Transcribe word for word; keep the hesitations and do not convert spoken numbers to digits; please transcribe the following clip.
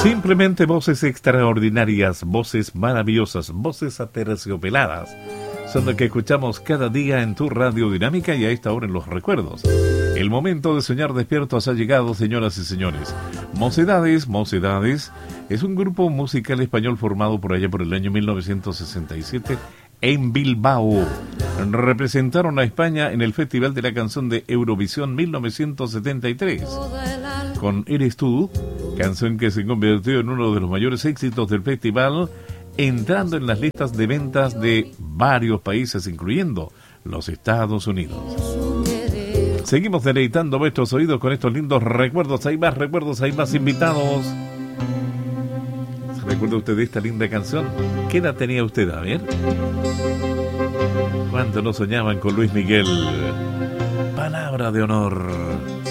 Simplemente voces extraordinarias, voces maravillosas, voces aterciopeladas. Son las que escuchamos cada día en tu radio dinámica y a esta hora en Los Recuerdos. El momento de soñar despiertos ha llegado, señoras y señores. Mocedades, Mocedades es un grupo musical español formado por allá por el año mil novecientos sesenta y siete en Bilbao. Representaron a España en el Festival de la Canción de Eurovisión mil novecientos setenta y tres. Con Eres Tú, canción que se convirtió en uno de los mayores éxitos del festival, entrando en las listas de ventas de varios países, incluyendo los Estados Unidos. Seguimos deleitando vuestros oídos con estos lindos recuerdos. Hay más recuerdos, hay más invitados. ¿Se recuerda usted de esta linda canción? ¿Qué edad tenía usted? A ver. ¿Cuánto no soñaban con Luis Miguel? Palabra de honor.